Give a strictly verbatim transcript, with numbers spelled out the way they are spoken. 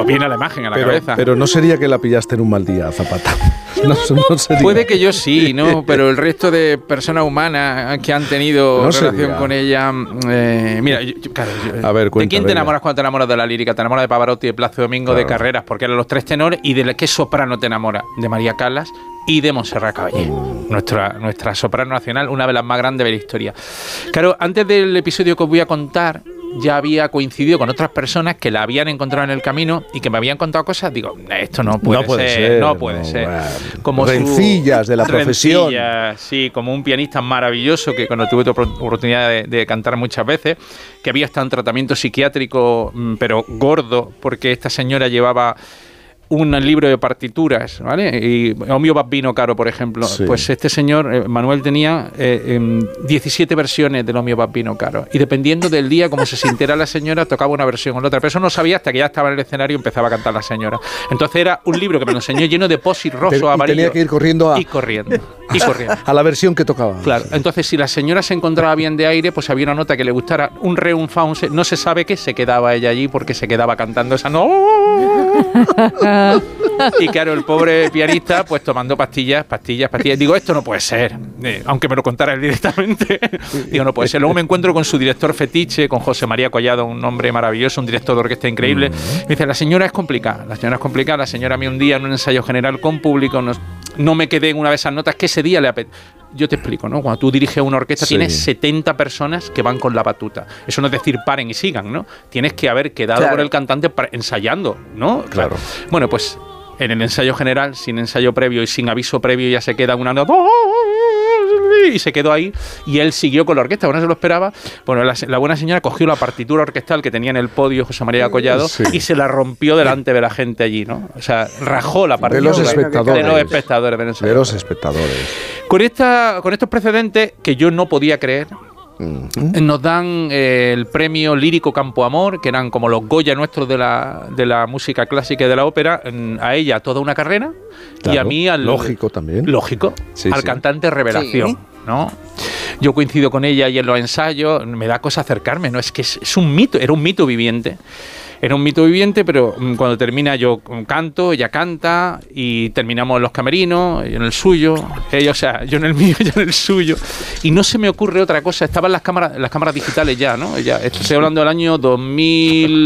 os viene la imagen a la pero, cabeza. Pero no sería que la pillaste en un mal día, Zapata. No, no sería. Puede que yo sí, ¿no? Pero el resto de personas humanas que han tenido no relación sería. con ella... Eh, mira, yo, yo, claro, yo, a ver, cuenta, ¿de quién te venga. enamoras cuando te enamoras de la lírica? Te enamoras de Pavarotti, de Plácido Domingo, claro. de Carreras, porque eran los tres tenores. ¿Y de qué soprano te enamoras? De María Callas y de Montserrat Caballé, mm. nuestra, nuestra soprano nacional, una de las más grandes de la historia. Claro, antes del episodio que os voy a contar, ya había coincidido con otras personas que la habían encontrado en el camino y que me habían contado cosas. Digo, esto no puede, no puede ser, ser, no puede no, ser. Bueno. Como rencillas su, de la profesión. Rencillas, sí, como un pianista maravilloso que cuando tuve oportunidad de, de cantar muchas veces, que había estado en tratamiento psiquiátrico, pero gordo, porque esta señora llevaba un libro de partituras, ¿vale? Y Omio Bambino Caro, por ejemplo. Sí. Pues este señor, eh, Manuel, tenía eh, eh, diecisiete versiones del Omio Bambino Caro. Y dependiendo del día, como se sintiera la señora, tocaba una versión o la otra. Pero eso no sabía hasta que ya estaba en el escenario y empezaba a cantar la señora. Entonces era un libro que me lo enseñó lleno de posit roso, amarillo. Tenía que ir corriendo a... Y corriendo. Y corriendo. A la versión que tocaba. Claro. Entonces, si la señora se encontraba bien de aire, pues había una nota que le gustara. Un re, un fa, un se, no se sabe qué, se quedaba ella allí porque se quedaba cantando esa no. Y claro, el pobre pianista, pues tomando pastillas, pastillas, pastillas. Digo, esto no puede ser. Eh, aunque me lo contara él directamente. Digo, no puede ser. Luego me encuentro con su director fetiche, con José María Collado, un hombre maravilloso, un director de orquesta increíble. Me dice, la señora es complicada. La señora es complicada. La señora a mí un día en un ensayo general con público, no, no me quedé en una de esas notas que ese día le apetece. Yo te explico, ¿no? Cuando tú diriges una orquesta, sí. tienes setenta personas que van con la batuta. Eso no es decir paren y sigan, ¿no? Tienes que haber quedado claro. por el cantante para, ensayando, ¿no? Claro. Bueno, pues en el ensayo general, sin ensayo previo y sin aviso previo, ya se queda una nota y se quedó ahí y él siguió con la orquesta, bueno, se lo esperaba. Bueno, la, la buena señora cogió la partitura orquestal que tenía en el podio José María Collado sí. y se la rompió delante de la gente allí, ¿no? O sea, rajó la partitura. De los espectadores. De los espectadores. De los, de los espectadores. Con, esta, con estos precedentes que yo no podía creer, Uh-huh. nos dan eh, el premio lírico Campo Amor, que eran como los Goya nuestros de la, de la música clásica y de la ópera, a ella toda una carrera claro, y a mí al... Lógico también. Lógico, sí, al sí. cantante revelación, sí. ¿no? Yo coincido con ella y en los ensayos, me da cosa acercarme, ¿no? Es que es, es un mito, era un mito viviente. Era un mito viviente, pero cuando termina yo canto, ella canta y terminamos en los camerinos, en el suyo, ella, o sea, yo en el mío, ella en el suyo. Y no se me ocurre otra cosa, estaban las cámaras, las cámaras digitales ya, ¿no? Ya, estoy hablando del año dos mil